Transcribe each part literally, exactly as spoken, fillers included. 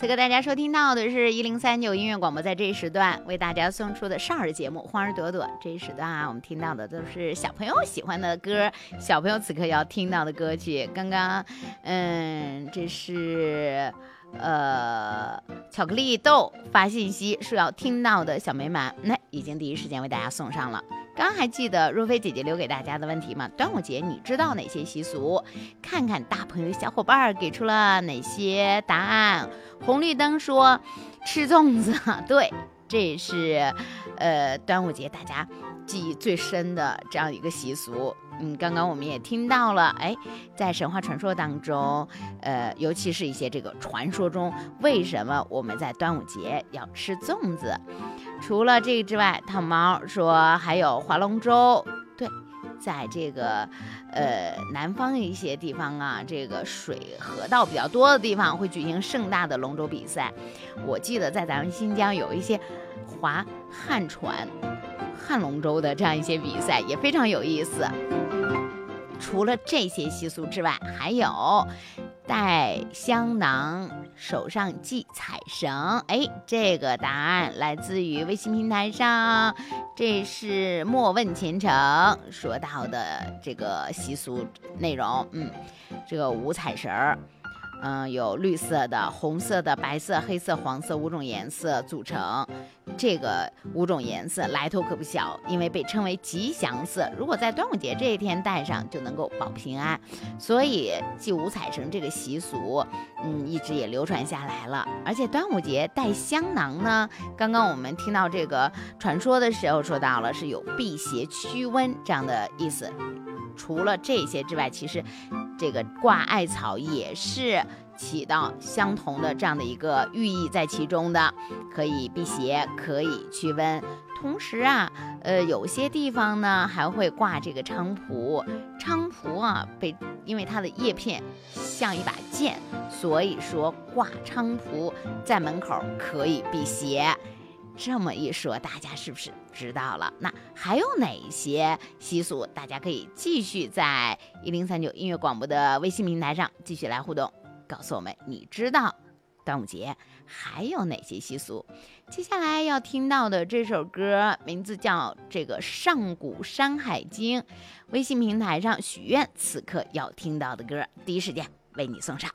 此刻大家收听到的是一零三九音乐广播，在这一时段为大家送出的少儿节目《花儿朵朵》。这一时段啊，我们听到的都是小朋友喜欢的歌，小朋友此刻要听到的歌曲。刚刚，嗯，这是呃巧克力豆发信息说要听到的小美满，那已经第一时间为大家送上了。刚刚还记得若飞姐姐留给大家的问题吗？端午节你知道哪些习俗？看看大朋友小伙伴给出了哪些答案。红绿灯说吃粽子，对，这是呃端午节大家记忆最深的这样一个习俗。嗯，刚刚我们也听到了，哎，在神话传说当中，呃，尤其是一些这个传说中，为什么我们在端午节要吃粽子？除了这个之外，汤猫说还有划龙舟，对。在这个呃南方一些地方啊，这个水河道比较多的地方会举行盛大的龙舟比赛。我记得在咱们新疆有一些划旱船、旱龙舟的这样一些比赛，也非常有意思。除了这些习俗之外，还有带香囊，手上系彩绳。哎，这个答案来自于微信平台上，这是莫问前程说到的这个习俗内容。嗯，这个五彩绳儿，嗯，有绿色的、红色的、白色、黑色、黄色五种颜色组成。这个五种颜色来头可不小，因为被称为吉祥色，如果在端午节这一天戴上就能够保平安，所以系五彩绳这个习俗嗯，一直也流传下来了。而且端午节带香囊呢，刚刚我们听到这个传说的时候说到了是有辟邪驱瘟这样的意思。除了这些之外，其实这个挂艾草也是起到相同的这样的一个寓意在其中的，可以辟邪，可以驱瘟。同时啊，呃，有些地方呢还会挂这个菖蒲，菖蒲啊，被因为它的叶片像一把剑，所以说挂菖蒲在门口可以辟邪。这么一说，大家是不是知道了？那还有哪些习俗？大家可以继续在一零三九音乐广播的微信平台上继续来互动，告诉我们你知道端午节还有哪些习俗。接下来要听到的这首歌名字叫这个《上古山海经》，微信平台上许愿此刻要听到的歌，第一时间为你送上。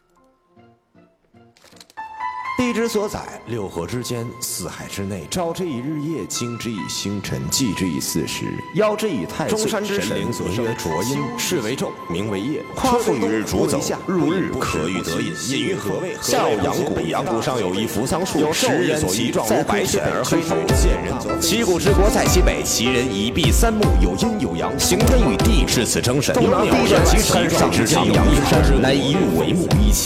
地之所在，六合之间，四海之内，照之以日夜，经之以星辰，祭之以四时，邀之以太岁。中山之神所曰浊阴，是为昼，名为夜。夸父与日逐走，入日可欲得饮，饮于何位？下有阳谷，阳谷上有一扶桑树，十日所依，状如白雪而黑透。见人走。其谷之国在西北，其人一闭三目，有阴有阳，行天与地，至此争神。地上其山上之阳阳之山，乃以日为目，以其